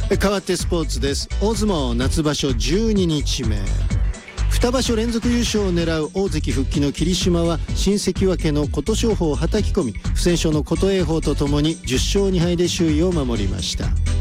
変わってスポーツです。大相撲夏場所12日目、2場所連続優勝を狙う大関復帰の霧島は新関脇の琴勝峰をはたき込み、不戦勝の琴恵峰とともに10勝2敗で首位を守りました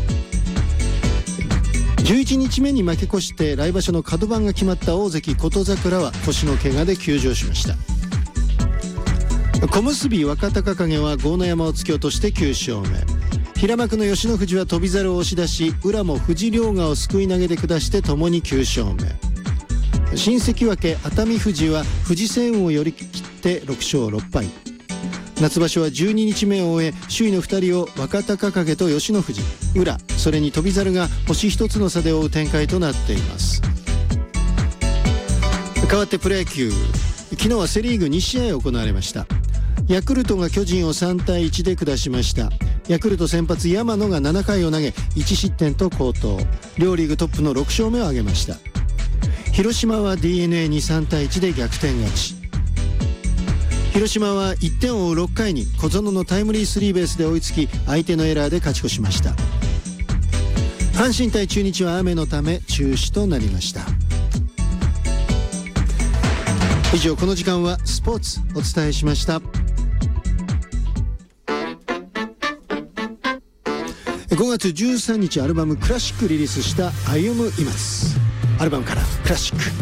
。11日目に負け越して来場所の角番が決まった大関琴櫻は腰の怪我で休場しました。小結若隆景は豪ノ山を突き落として9勝目、平幕の吉野富士は翔猿を押し出し、宇良も藤良賀をすくい投げで下してともに9勝目、新関脇熱海富士は藤青雲を寄り切って6勝6敗。夏場所は12日目を終え、首位の2人を若隆景と吉野富士、宇良、それに翔猿が星1つの差で追う展開となっています。変わってプロ野球、昨日はセリーグ2試合行われました。ヤクルトが巨人を3対1で下しました。ヤクルト先発山野が7回を投げ1失点と好投、両リーグトップの6勝目を挙げました。広島は DNA に3対1で逆転勝ち。広島は1点を追う6回に小園のタイムリースリーベースで追いつき、相手のエラーで勝ち越しました。阪神対中日は雨のため中止となりました。以上、この時間はスポーツお伝えしました。5月13日アルバムクラシックリリースした歩む今です。アルバムからクラシック。